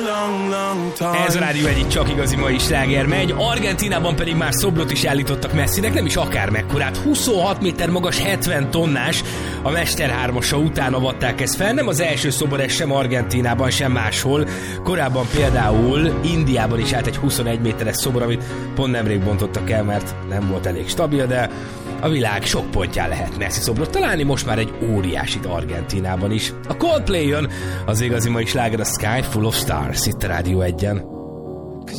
Ez a Rádió egyik csak igazi mai sláger megy, Argentínában pedig már szobrot is állítottak Messinek, nem is akármekkorát, 26 méter magas, 70 tonnás, a Mester 3-asa után avatták ezt fel, nem az első szobor ez sem Argentínában, sem máshol, korábban például Indiában is állt egy 21 méteres szobor, amit pont nemrég bontottak el, mert nem volt elég stabil, de a világ sok pontján lehet Messi szobrot találni, most már egy óriásit Argentínában is. A Coldplay jön, az igazi mai sláger a Sky Full of Stars, itt a Rádió 1-en.